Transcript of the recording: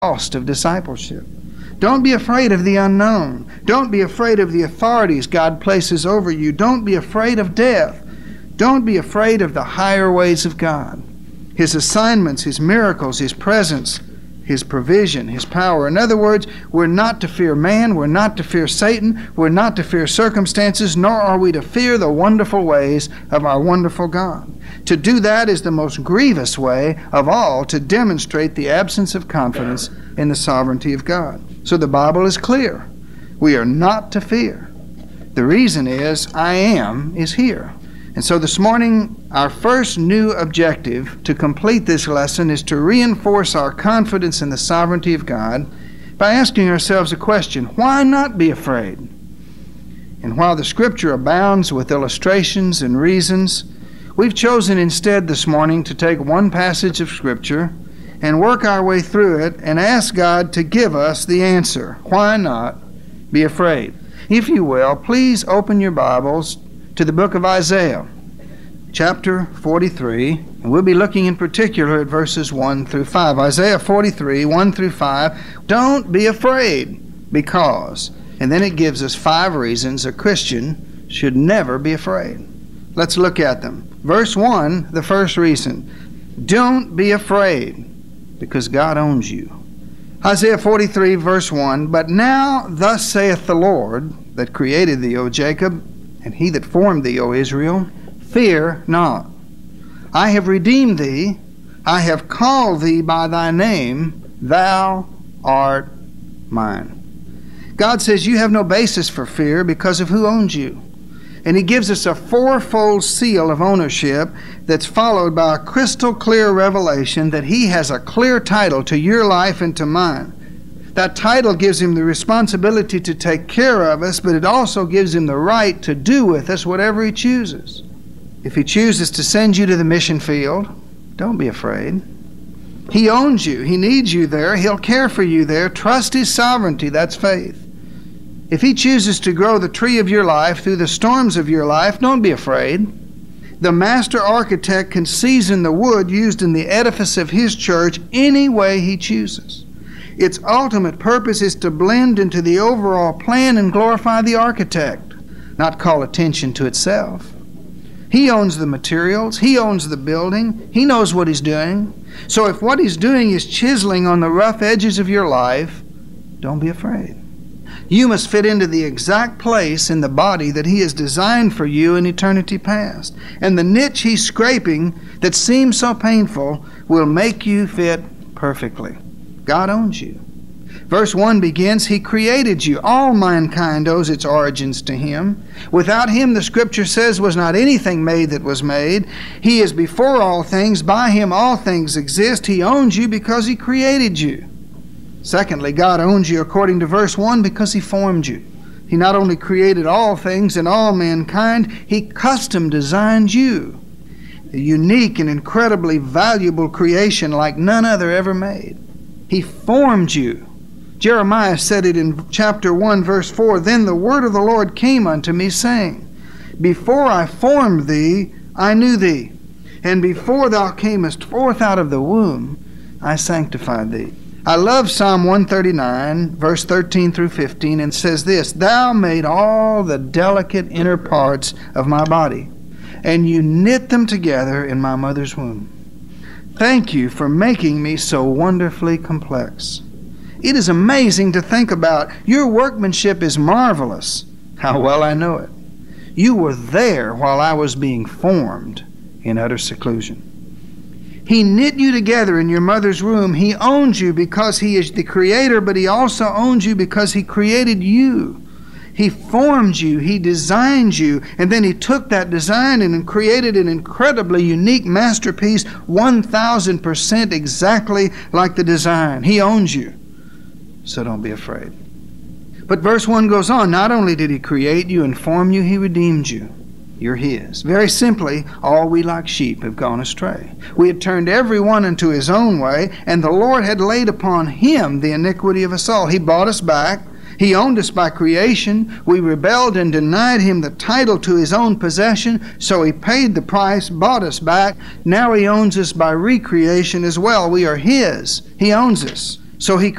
cost of discipleship. Don't be afraid of the unknown. Don't be afraid of the authorities God places over you. Don't be afraid of death. Don't be afraid of the higher ways of God, His assignments, His miracles, His presence, His provision, His power. In other words, we're not to fear man, we're not to fear Satan, we're not to fear circumstances, nor are we to fear the wonderful ways of our wonderful God. To do that is the most grievous way of all to demonstrate the absence of confidence in the sovereignty of God. So the Bible is clear. We are not to fear. The reason is, I am is here. And so this morning, our first new objective to complete this lesson is to reinforce our confidence in the sovereignty of God by asking ourselves a question: why not be afraid? And while the Scripture abounds with illustrations and reasons, we've chosen instead this morning to take one passage of Scripture and work our way through it and ask God to give us the answer. Why not be afraid? If you will, please open your Bibles to the book of Isaiah, chapter 43, and we'll be looking in particular at verses 1 through 5. Isaiah 43, 1 through 5. Don't be afraid because, and then it gives us 5 reasons a Christian should never be afraid. Let's look at them. Verse 1, the first reason: don't be afraid because God owns you. Isaiah 43, verse 1, but now thus saith the Lord that created thee, O Jacob, and he that formed thee, O Israel, fear not. I have redeemed thee, I have called thee by thy name, thou art mine. God says you have no basis for fear because of who owns you. And He gives us a fourfold seal of ownership that's followed by a crystal clear revelation that He has a clear title to your life and to mine. That title gives Him the responsibility to take care of us, but it also gives Him the right to do with us whatever He chooses. If He chooses to send you to the mission field, don't be afraid. He owns you. He needs you there. He'll care for you there. Trust His sovereignty. That's faith. If He chooses to grow the tree of your life through the storms of your life, don't be afraid. The master architect can season the wood used in the edifice of His church any way He chooses. Its ultimate purpose is to blend into the overall plan and glorify the architect, not call attention to itself. He owns the materials. He owns the building. He knows what He's doing. So if what He's doing is chiseling on the rough edges of your life, don't be afraid. You must fit into the exact place in the body that He has designed for you in eternity past. And the niche He's scraping that seems so painful will make you fit perfectly. God owns you. Verse 1 begins, He created you. All mankind owes its origins to Him. Without Him, the Scripture says, was not anything made that was made. He is before all things. By Him all things exist. He owns you because He created you. Secondly, God owns you according to verse 1 because He formed you. He not only created all things and all mankind, He custom designed you. A unique and incredibly valuable creation like none other ever made. He formed you. Jeremiah said it in chapter 1, verse 4, Then the word of the Lord came unto me, saying, Before I formed thee, I knew thee. And before thou camest forth out of the womb, I sanctified thee. I love Psalm 139, verse 13 through 15, and says this, Thou made all the delicate inner parts of my body, and you knit them together in my mother's womb. Thank you for making me so wonderfully complex. It is amazing to think about. Your workmanship is marvelous. How well I know it. You were there while I was being formed in utter seclusion. He knit you together in your mother's womb. He owns you because He is the Creator, but He also owns you because He created you. He formed you, He designed you, and then He took that design and created an incredibly unique masterpiece, 1,000% exactly like the design. He owns you, so don't be afraid. But verse 1 goes on, not only did He create you and form you, He redeemed you. You're His. Very simply, all we like sheep have gone astray. We had turned every one into his own way, and the Lord had laid upon Him the iniquity of us all. He bought us back. He owned us by creation. We rebelled and denied Him the title to His own possession, so He paid the price, bought us back. Now He owns us by recreation as well. We are His. He owns us. So he